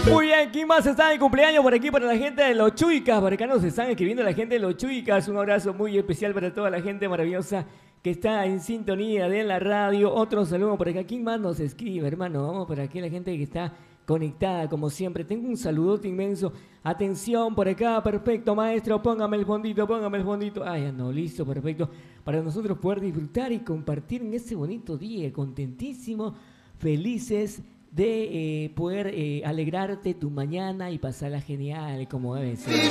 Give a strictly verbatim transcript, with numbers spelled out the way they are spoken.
Muy bien, ¿quién más está de cumpleaños por aquí para la gente de Los Chuicas? Por acá nos están escribiendo la gente de Los Chuicas. Un abrazo muy especial para toda la gente maravillosa que está en sintonía de la radio. Otro saludo por acá. ¿Quién más nos escribe, hermano? Vamos por aquí, la gente que está conectada como siempre. Tengo un saludote inmenso. Atención por acá, perfecto, maestro. Póngame el fondito, póngame el fondito. Ah, ya no, listo, perfecto. Para nosotros poder disfrutar y compartir en ese bonito día. Contentísimo, felices de eh, poder eh, alegrarte tu mañana y pasarla genial como debe ser.